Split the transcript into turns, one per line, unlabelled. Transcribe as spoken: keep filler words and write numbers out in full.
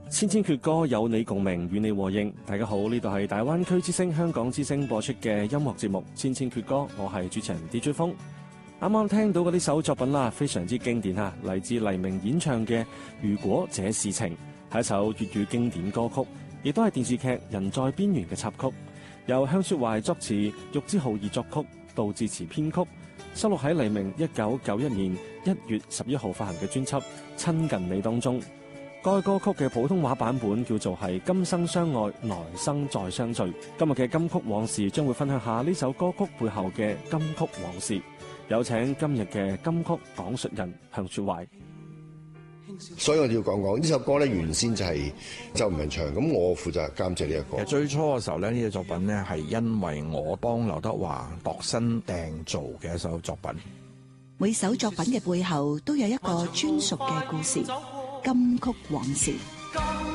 千千闕歌有你共鳴，與你和應。大家好，呢度係大灣區之聲香港之聲播出嘅音樂節目《千千闕歌》，我係主持人 D J 風。啱啱聽到嗰啲首作品啦，非常之經典嚇，嚟自黎明演唱嘅《如果這是情》，係一首粵語經典歌曲，亦都係電視劇《人在邊緣》嘅插曲，由向雪懷作詞，玉之浩二作曲，杜自持編曲，收錄喺黎明一九九一年一月十一號發行嘅專輯《親近你》當中。該歌曲嘅普通話版本叫做係今生相愛，來生再相聚。今日嘅金曲往事將會分享下呢首歌曲背後嘅金曲往事。有請今日嘅金曲講述人向雪懷。
所以我要講講呢首歌咧，原先就係周文唱，咁我負責監製呢一個。
其實最初嘅時候咧，呢個作品咧係因為我幫劉德華度身訂造嘅一首作品。
每首作品嘅背後都有一個專屬嘅故事，金曲往事。